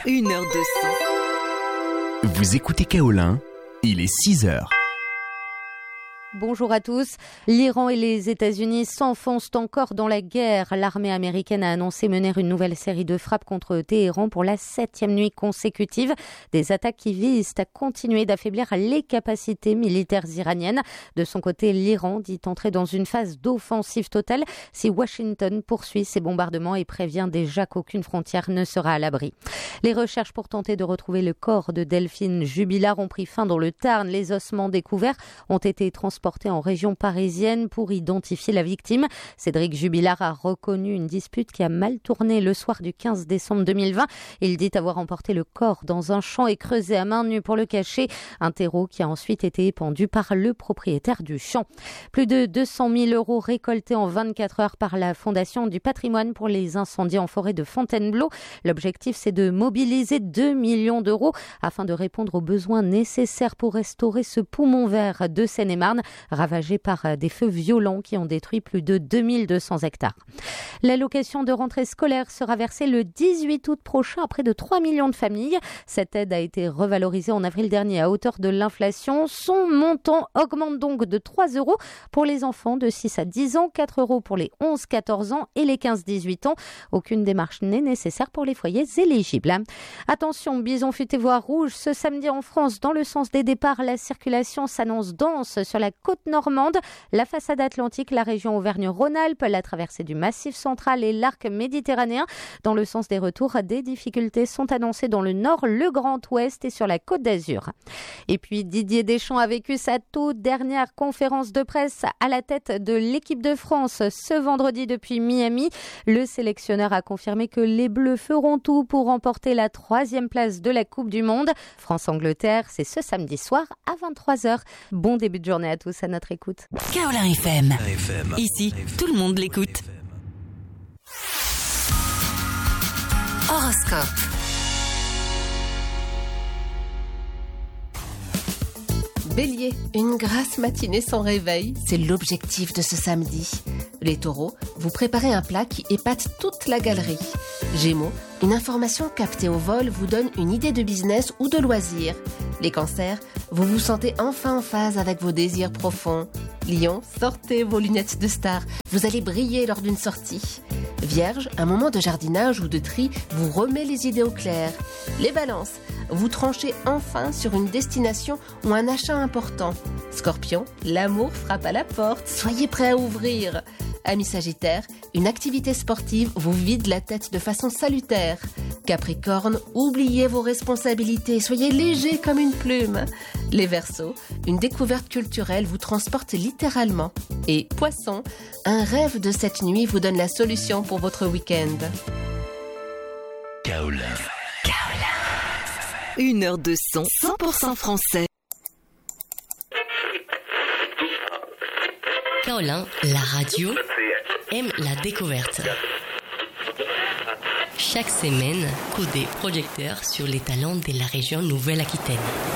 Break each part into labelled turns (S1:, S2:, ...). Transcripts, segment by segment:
S1: 1 heure de son.
S2: Vous écoutez Kaolin, il est 6h.
S3: Bonjour à tous. L'Iran et les États-Unis s'enfoncent encore dans la guerre. L'armée américaine a annoncé mener une nouvelle série de frappes contre Téhéran pour la 7e nuit consécutive. Des attaques qui visent à continuer d'affaiblir les capacités militaires iraniennes. De son côté, l'Iran dit entrer dans une phase d'offensive totale si Washington poursuit ses bombardements et prévient déjà qu'aucune frontière ne sera à l'abri. Les recherches pour tenter de retrouver le corps de Delphine Jubilard ont pris fin dans le Tarn. Les ossements découverts ont été transportés en région parisienne pour identifier la victime. Cédric Jubilard a reconnu une dispute qui a mal tourné le soir du 15 décembre 2020. Il dit avoir emporté le corps dans un champ et creusé à main nue pour le cacher. Un terreau qui a ensuite été épandu par le propriétaire du champ. Plus de 200 000 € récoltés en 24 heures par la Fondation du patrimoine pour les incendies en forêt de Fontainebleau. L'objectif, c'est de mobiliser 2 millions d'euros afin de répondre aux besoins nécessaires pour restaurer ce poumon vert de Seine-et-Marne, ravagé par des feux violents qui ont détruit plus de 2200 hectares. L'allocation de rentrée scolaire sera versée le 18 août prochain à près de 3 millions de familles. Cette aide a été revalorisée en avril dernier à hauteur de l'inflation. Son montant augmente donc de 3 € pour les enfants de 6 à 10 ans, 4 € pour les 11-14 ans et les 15-18 ans. Aucune démarche n'est nécessaire pour les foyers éligibles. Attention, bison futé voire rouge, ce samedi en France, dans le sens des départs, la circulation s'annonce dense sur la côte normande, la façade atlantique, la région Auvergne-Rhône-Alpes, la traversée du Massif central et l'arc méditerranéen. Dans le sens des retours, des difficultés sont annoncées dans le nord, le Grand Ouest et sur la Côte d'Azur. Et puis Didier Deschamps a vécu sa toute dernière conférence de presse à la tête de l'équipe de France ce vendredi depuis Miami. Le sélectionneur a confirmé que les Bleus feront tout pour remporter la 3e place de la Coupe du Monde. France-Angleterre, c'est ce samedi soir à 23h. Bon début de journée à tous à notre écoute.
S1: Kaolin FM. Ici, tout le monde l'écoute. Horoscope.
S4: Bélier, une grasse matinée sans réveil, c'est l'objectif de ce samedi. Les taureaux, vous préparez un plat qui épate toute la galerie. Gémeaux, une information captée au vol vous donne une idée de business ou de loisir. Les cancers, vous vous sentez enfin en phase avec vos désirs profonds. Lion, sortez vos lunettes de star, vous allez briller lors d'une sortie. Vierge, un moment de jardinage ou de tri vous remet les idées au clair. Les balances, vous tranchez enfin sur une destination ou un achat important. Scorpion, l'amour frappe à la porte, soyez prêt à ouvrir. Amis Sagittaire, une activité sportive vous vide la tête de façon salutaire. Capricorne, oubliez vos responsabilités, soyez léger comme une plume. Les Verseaux, une découverte culturelle vous transporte littéralement. Et Poisson, un rêve de cette nuit vous donne la solution pour votre week-end.
S2: Kaolin.
S1: 1 heure de son 100% français.
S5: Kaolin, la radio, aime la découverte. Chaque semaine, coup des projecteurs sur les talents de la région Nouvelle-Aquitaine.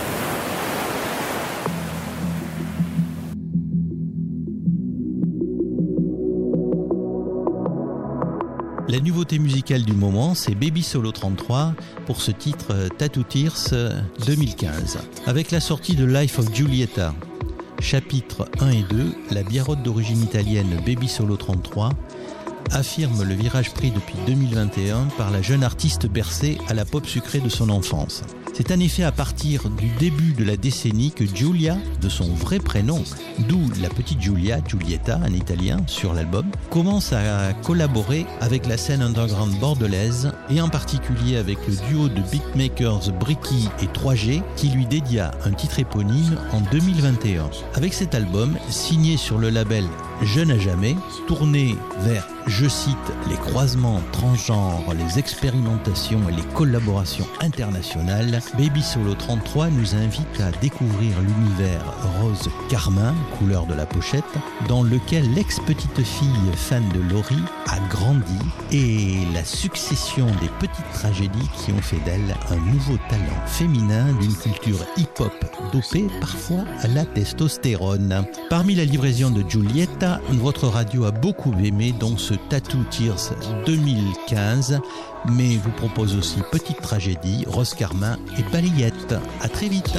S6: La nouveauté musicale du moment, c'est Baby Solo 33 pour ce titre Tattoo Tears 2015. Avec la sortie de Life of Giulietta, chapitres 1 et 2, la biarrotte d'origine italienne Baby Solo 33 affirme le virage pris depuis 2021 par la jeune artiste bercée à la pop sucrée de son enfance. C'est en effet à partir du début de la décennie que Giulia, de son vrai prénom, d'où la petite Giulietta en italien sur l'album, commence à collaborer avec la scène underground bordelaise et en particulier avec le duo de beatmakers Bricky et 3G qui lui dédia un titre éponyme en 2021. Avec cet album, signé sur le label Jeune à jamais, tourné vers, je cite, les croisements transgenres, les expérimentations et les collaborations internationales, Baby Solo 33 nous invite à découvrir l'univers rose carmin, couleur de la pochette, dans lequel l'ex-petite fille fan de Laurie a grandi et la succession des petites tragédies qui ont fait d'elle un nouveau talent féminin d'une culture hip-hop dopée parfois à la testostérone. Parmi la livraison de Giulietta, Rita, votre radio a beaucoup aimé donc ce Tattoo Tears 2015, mais vous propose aussi Petite Tragédie, Rose Carmin et Balayette. À très vite.